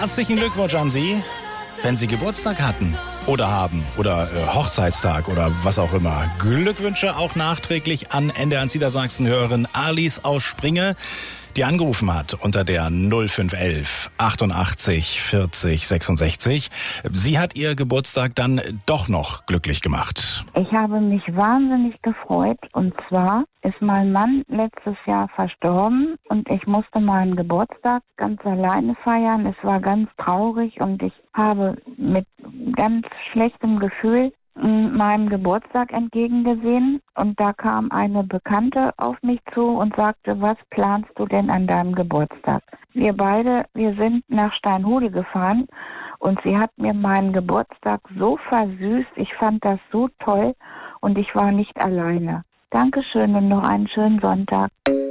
Herzlichen Glückwunsch an Sie, wenn Sie Geburtstag hatten oder haben oder Hochzeitstag oder was auch immer. Glückwünsche auch nachträglich an NDR Niedersachsen-Hörerin Alice aus Springe, die angerufen hat unter der 0511 88 40 66. Sie hat ihr Geburtstag dann doch noch glücklich gemacht. Ich habe mich wahnsinnig gefreut, und zwar ist mein Mann letztes Jahr verstorben und ich musste meinen Geburtstag ganz alleine feiern. Es war ganz traurig und ich habe mit ganz schlechtem Gefühl meinem Geburtstag entgegengesehen, und da kam eine Bekannte auf mich zu und sagte: Was planst du denn an deinem Geburtstag? Wir sind nach Steinhude gefahren und sie hat mir meinen Geburtstag so versüßt. Ich fand das so toll und ich war nicht alleine. Dankeschön und noch einen schönen Sonntag.